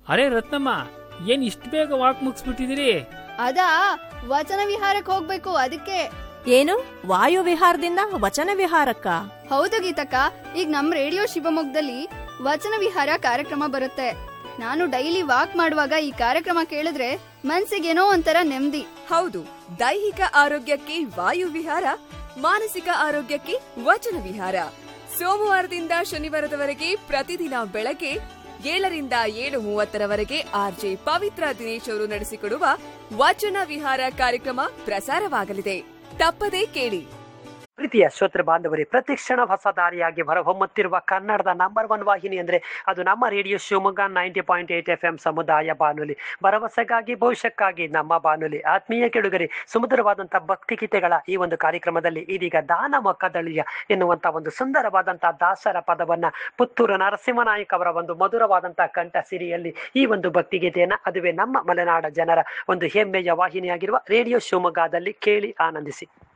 ಅರೆ ರತ್ನಮ್ಮ, ಏನ್ ಇಷ್ಟು ಬೇಗ ವಾಕ್ ಮುಗಿಸ್ಬಿಟ್ಟಿದಿರಿ? ಅದಾ, ವಚನ ವಿಹಾರಕ್ಕೆ ಹೋಗ್ಬೇಕು, ಅದಕ್ಕೆ. ಏನು, ವಾಯು ವಿಹಾರದಿಂದ ವಚನ ವಿಹಾರಕ್ಕ? ಹೌದು ಗೀತಕ್ಕ, ಈಗ ನಮ್ ರೇಡಿಯೋ ಶಿವಮೊಗ್ಗದಲ್ಲಿ ವಚನ ವಿಹಾರ ಕಾರ್ಯಕ್ರಮ ಬರುತ್ತೆ. ನಾನು ಡೈಲಿ ವಾಕ್ ಮಾಡುವಾಗ ಈ ಕಾರ್ಯಕ್ರಮ ಕೇಳಿದ್ರೆ ಮನ್ಸಿಗೇನೋ ಒಂಥರ ನೆಮ್ಮದಿ. ಹೌದು, ದೈಹಿಕ ಆರೋಗ್ಯಕ್ಕೆ ವಾಯು ವಿಹಾರ, ಮಾನಸಿಕ ಆರೋಗ್ಯಕ್ಕೆ ವಚನ ವಿಹಾರ. ಸೋಮವಾರದಿಂದ ಶನಿವಾರದವರೆಗೆ ಪ್ರತಿದಿನ ಬೆಳಗ್ಗೆ 7ರಿಂದ 7:30 ಆರ್ಜೆ ಪವಿತ್ರ ದಿನೇಶ್ ಅವರು ನಡೆಸಿಕೊಡುವ ವಚನ ವಿಹಾರ ಕಾರ್ಯಕ್ರಮ ಪ್ರಸಾರವಾಗಲಿದೆ. ತಪ್ಪದೇ ಕೇಳಿ. ಪ್ರೀತಿಯ ಶ್ರೋತೃ ಬಾಂಧವರೇ, ಪ್ರತಿಕ್ಷಣ ಹೊಸ ದಾರಿಯಾಗಿ ಹೊರಹೊಮ್ಮುತ್ತಿರುವ ಕನ್ನಡದ ನಂಬರ್ 1 ವಾಹಿನಿ ಅಂದರೆ ಅದು ನಮ್ಮ ರೇಡಿಯೋ ಶಿವಮೊಗ್ಗ 90.8 FM ಸಮುದಾಯ ಬಾನುಲಿ. ಭರವಸೆಗಾಗಿ ಭವಿಷ್ಯಕ್ಕಾಗಿ ನಮ್ಮ ಬಾನುಲಿ. ಆತ್ಮೀಯ ಕೆಡುಗರೆ, ಸುಮಧುರವಾದಂತಹ ಭಕ್ತಿಗೀತೆಗಳ ಈ ಒಂದು ಕಾರ್ಯಕ್ರಮದಲ್ಲಿ ಇದೀಗ ದಾನ ಮೊಕ್ಕದಳಿಯ ಎನ್ನುವಂತ ಒಂದು ಸುಂದರವಾದಂತಹ ದಾಸರ ಪದವನ್ನ ಪುತ್ತೂರು ನರಸಿಂಹನಾಯಕ್ ಅವರ ಒಂದು ಮಧುರವಾದಂತಹ ಕಂಠ ಸಿರಿಯಲ್ಲಿ ಈ ಒಂದು ಭಕ್ತಿಗೀತೆಯನ್ನ, ಅದುವೇ ನಮ್ಮ ಮಲೆನಾಡ ಜನರ ಒಂದು ಹೆಮ್ಮೆಯ ವಾಹಿನಿಯಾಗಿರುವ ರೇಡಿಯೋ ಶಿವಮೊಗ್ಗದಲ್ಲಿ ಕೇಳಿ ಆನಂದಿಸಿ.